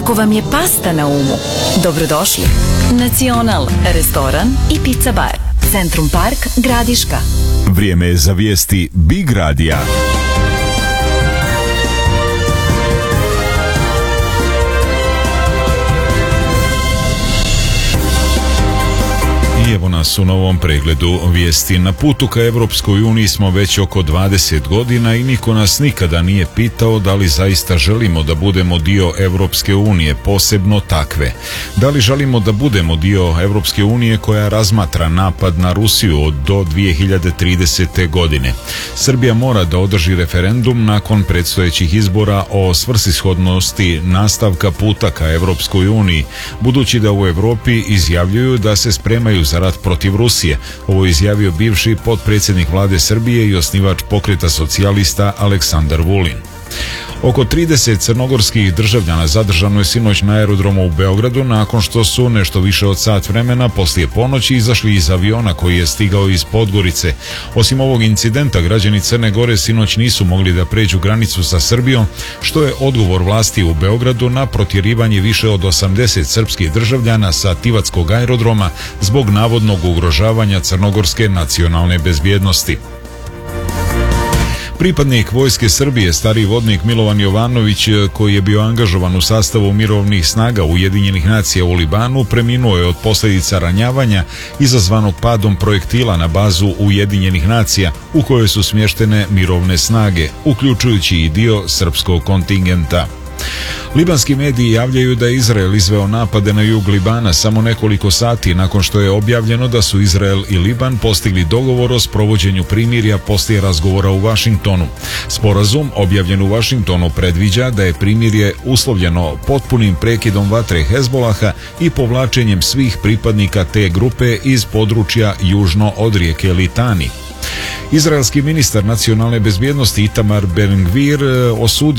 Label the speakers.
Speaker 1: Ako vam je pasta na umu, dobrodošli. Nacional, restoran i pizza bar. Centrum Park, Gradiška.
Speaker 2: Vrijeme je za vijesti Big Radija. I evo nas u novom pregledu vijesti. Na putu ka Evropskoj uniji smo već oko 20 godina i niko nas nikada nije pitao da li zaista želimo da budemo dio Evropske unije, posebno takve. Da li želimo da budemo dio Evropske unije koja razmatra napad na Rusiju do 2030. godine. Srbija mora da održi referendum nakon predstojećih izbora o svrsishodnosti nastavka puta ka Evropskoj uniji, budući da u Evropi izjavljuju da se spremaju za rat protiv Rusije. Ovo je izjavio bivši potpredsjednik vlade Srbije i osnivač Pokreta socijalista Aleksandar Vulin. Oko 30 crnogorskih državljana zadržano je sinoć na aerodromu u Beogradu nakon što su nešto više od sat vremena poslije ponoći izašli iz aviona koji je stigao iz Podgorice. Osim ovog incidenta, građani Crne Gore sinoć nisu mogli da pređu granicu sa Srbijom, što je odgovor vlasti u Beogradu na protjerivanje više od 80 srpskih državljana sa Tivatskog aerodroma zbog navodnog ugrožavanja crnogorske nacionalne bezbjednosti. Pripadnik Vojske Srbije, stariji vodnik Milovan Jovanović, koji je bio angažovan u sastavu mirovnih snaga Ujedinjenih nacija u Libanu, preminuo je od posljedica ranjavanja izazvanog padom projektila na bazu Ujedinjenih nacija u kojoj su smještene mirovne snage, uključujući i dio srpskog kontingenta. Libanski mediji javljaju da je Izrael izveo napade na jug Libana samo nekoliko sati nakon što je objavljeno da su Izrael i Liban postigli dogovor o sprovođenju primirja poslije razgovora u Vašingtonu. Sporazum objavljen u Vašingtonu predviđa da je primirje uslovljeno potpunim prekidom vatre Hezbolaha i povlačenjem svih pripadnika te grupe iz područja južno od rijeke Litani. Izraelski ministar nacionalne bezbjednosti Itamar Ben-Gvir osudio